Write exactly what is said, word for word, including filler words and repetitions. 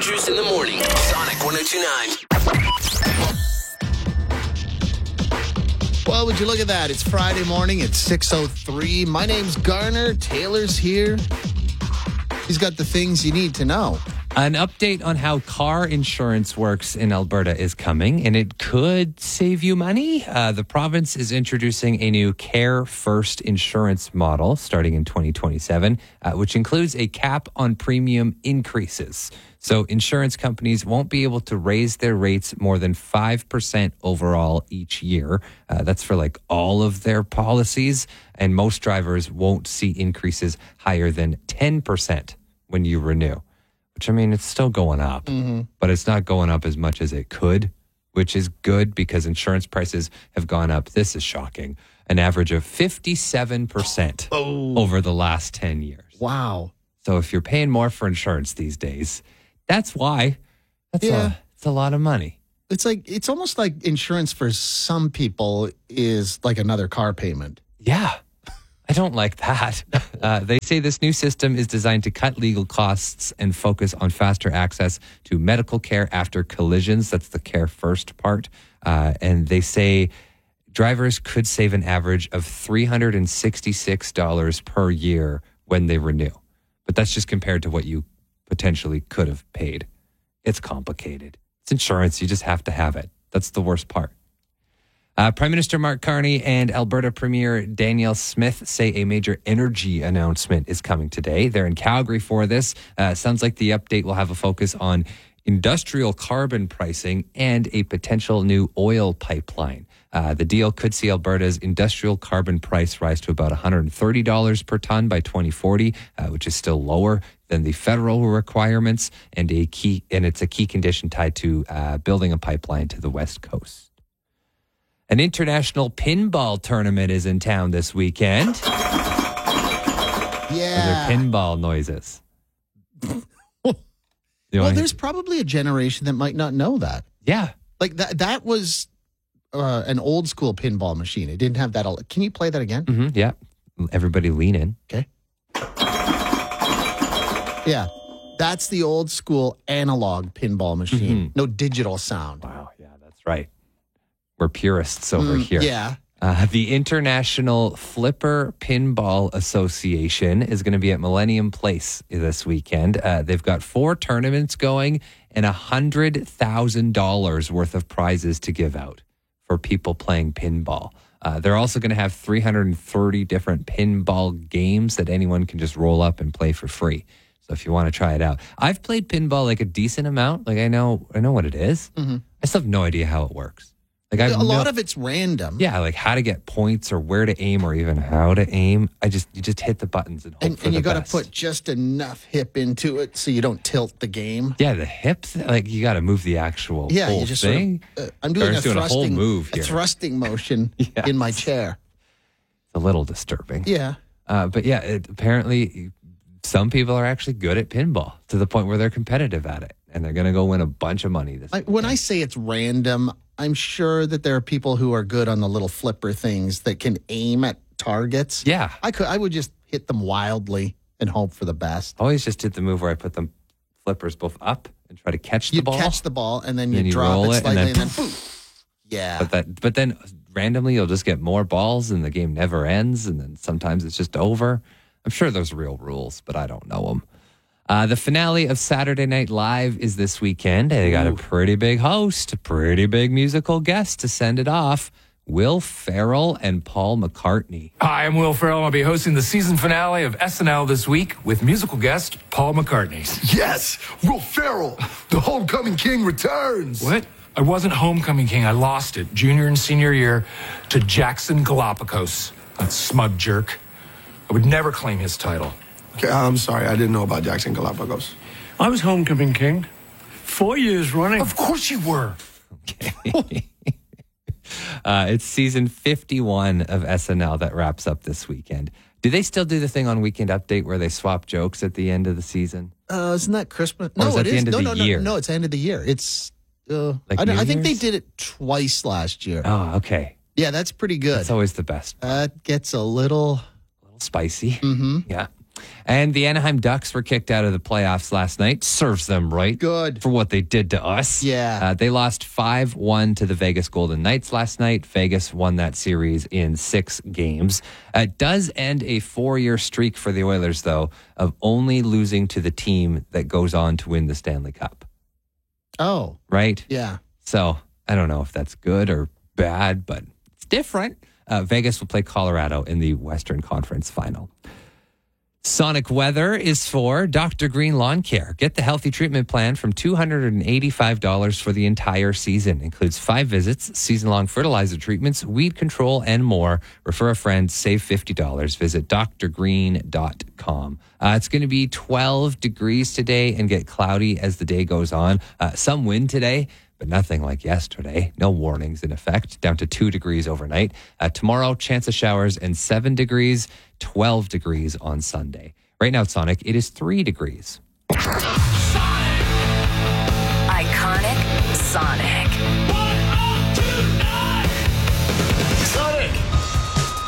Andrews in the morning. Sonic one oh two point nine. Well, would you look at that? It's Friday morning. It's six oh three. My name's Garner. Taylor's here. He's got the things you need to know. An update on how car insurance works in Alberta is coming, and it could save you money. Uh, the province is introducing a new Care First insurance model starting in twenty twenty-seven, uh, which includes a cap on premium increases. So insurance companies won't be able to raise their rates more than five percent overall each year. Uh, that's for like all of their policies, and most drivers won't see increases higher than ten percent when you renew. Which, I mean, it's still going up, mm-hmm. but it's not going up as much as it could, which is good because insurance prices have gone up. This is shocking. An average of fifty-seven percent oh. over the last ten years. Wow. So if you're paying more for insurance these days, that's why. That's yeah. a, it's a lot of money. It's like, it's almost like insurance for some people is like another car payment. Yeah. I don't like that. Uh, they say this new system is designed to cut legal costs and focus on faster access to medical care after collisions. That's the Care First part. Uh, and they say drivers could save an average of three hundred sixty-six dollars per year when they renew. But that's just compared to what you potentially could have paid. It's complicated. It's insurance. You just have to have it. That's the worst part. Uh, Prime Minister Mark Carney and Alberta Premier Danielle Smith say a major energy announcement is coming today. They're in Calgary for this. Uh, sounds like the update will have a focus on industrial carbon pricing and a potential new oil pipeline. Uh, the deal could see Alberta's industrial carbon price rise to about one hundred thirty dollars per ton by twenty forty, uh, which is still lower than the federal requirements, and a key and it's a key condition tied to uh, building a pipeline to the West Coast. An international pinball tournament is in town this weekend. Yeah. Are there pinball noises? Well, wanna... there's probably a generation that might not know that. Yeah. Like that that was uh, an old school pinball machine. It didn't have that. All... Can you play that again? Mm-hmm, yeah. Everybody lean in. Okay. Yeah. That's the old school analog pinball machine. Mm-hmm. No digital sound. Wow. Yeah, that's right. We're purists over mm, here. Yeah. Uh, the International Flipper Pinball Association is going to be at Millennium Place this weekend. Uh, they've got four tournaments going and one hundred thousand dollars worth of prizes to give out for people playing pinball. Uh, they're also going to have three hundred thirty different pinball games that anyone can just roll up and play for free. So if you want to try it out. I've played pinball like a decent amount. Like I know, I know what it is. Mm-hmm. I still have no idea how it works. Like I've a lot no, of it's random. Yeah, like how to get points or where to aim or even how to aim. I just you just hit the buttons and hope and, for and the you got to best. put just enough hip into it so you don't tilt the game. Yeah, the hips. Like you got to move the actual yeah, whole you just thing. Sort of, uh, I'm doing, a, doing thrusting, a whole move here. A thrusting motion yes. in my chair. It's a little disturbing. Yeah, uh, but yeah, it, apparently some people are actually good at pinball to the point where they're competitive at it, and they're going to go win a bunch of money this. I, when I say it's random, I'm sure that there are people who are good on the little flipper things that can aim at targets. Yeah. I could. I would just hit them wildly and hope for the best. I always just did the move where I put them flippers both up and try to catch the You'd ball. catch the ball and then you then you drop roll it it slightly and and then, then, boom. Yeah. But that, but then randomly you'll just get more balls and the game never ends, and then sometimes it's just over. I'm sure there's real rules, but I don't know them. Uh, the finale of Saturday Night Live is this weekend. They got a pretty big host, a pretty big musical guest to send it off. Will Ferrell and Paul McCartney. Hi, I'm Will Ferrell. I'll be hosting the season finale of S N L this week with musical guest Paul McCartney. Yes, Will Ferrell, the homecoming king returns. What? I wasn't homecoming king. I lost it junior and senior year to Jackson Galapagos, that smug jerk. I would never claim his title. Okay, I'm sorry. I didn't know about Jackson Galapagos. I was homecoming king. Four years running. Of course you were. Okay. uh, it's season fifty-one of S N L that wraps up this weekend. Do they still do the thing on Weekend Update where they swap jokes at the end of the season? Uh, isn't that Christmas? Or No, is that it the is. end of no, the no, no, year? no, it's the end of the year. It's. Uh, Like I, don't- New I think they Year's? did it twice last year. Oh, okay. Yeah, that's pretty good. That's always the best. That gets a little. A little spicy. Mm-hmm. Yeah. And the Anaheim Ducks were kicked out of the playoffs last night. Serves them right. Good. For what they did to us. Yeah. Uh, they lost five one to the Vegas Golden Knights last night. Vegas won that series in six games. Uh, it does end a four-year streak for the Oilers, though, of only losing to the team that goes on to win the Stanley Cup. Oh. Right? Yeah. So I don't know if that's good or bad, but it's different. Uh, Vegas will play Colorado in the Western Conference Final. Sonic Weather is for Doctor Green Lawn Care. Get the healthy treatment plan from two hundred eighty-five dollars for the entire season. Includes five visits, season-long fertilizer treatments, weed control, and more. Refer a friend, save fifty dollars. Visit d r green dot com. Uh, it's going to be twelve degrees today and get cloudy as the day goes on. Uh, some wind today, but nothing like yesterday. No warnings in effect. Down to two degrees overnight. Uh, tomorrow, chance of showers and seven degrees, twelve degrees on Sunday. Right now at Sonic, it is three degrees. Sonic!